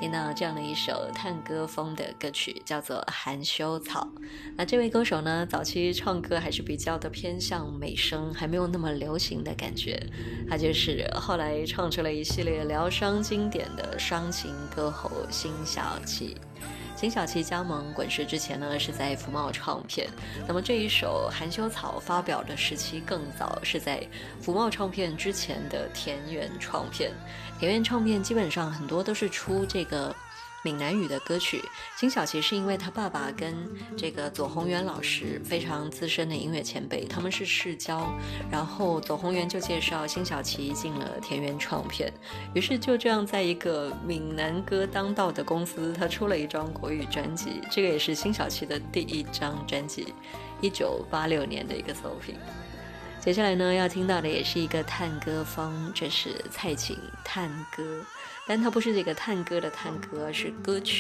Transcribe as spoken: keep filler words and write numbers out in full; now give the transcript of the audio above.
听到这样的一首探歌风的歌曲，叫做《含羞草》。那这位歌手呢，早期唱歌还是比较的偏向美声，还没有那么流行的感觉。他就是后来唱出了一系列疗伤经典的伤情歌喉辛晓琪。辛晓琪加盟滚石之前呢，是在福茂唱片。那么这一首《含羞草》发表的时期更早，是在福茂唱片之前的田园唱片。田园唱片基本上很多都是出这个闽南语的歌曲。辛晓琪是因为他爸爸跟这个左宏元老师非常资深的音乐前辈，他们是世交，然后左宏元就介绍辛晓琪进了田园唱片，于是就这样在一个闽南歌当道的公司，他出了一张国语专辑，这个也是辛晓琪的第一张专辑，一九八六年的一个作品。接下来呢，要听到的也是一个探歌风，这是蔡琴探歌，但它不是这个探歌的探歌，而是歌曲